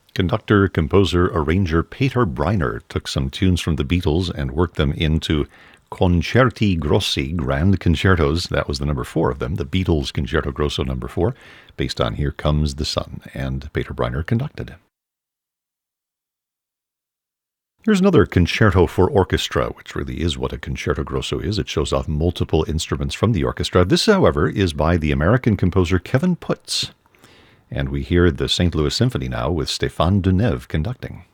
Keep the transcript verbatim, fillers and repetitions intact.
Conductor, composer, arranger Peter Briner took some tunes from the Beatles and worked them into Concerti Grossi, grand concertos. That was the number four of them, the Beatles Concerto Grosso number four, based on Here Comes the Sun, and Peter Briner conducted. Here's another concerto for orchestra, which really is what a concerto grosso is. It shows off multiple instruments from the orchestra. This, however, is by the American composer Kevin Putz. And we hear the Saint Louis Symphony now with Stéphane Deneuve conducting.